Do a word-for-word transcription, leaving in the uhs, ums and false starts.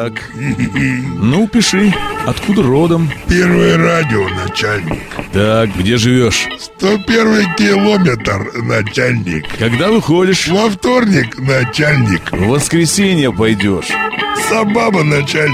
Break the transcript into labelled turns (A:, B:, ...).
A: Так. Ну, пиши. Откуда родом?
B: Первое радио, начальник.
A: Так, где живешь?
B: сто первый километр, начальник.
A: Когда выходишь?
B: Во вторник, начальник.
A: В воскресенье пойдешь.
B: Собаба, начальник.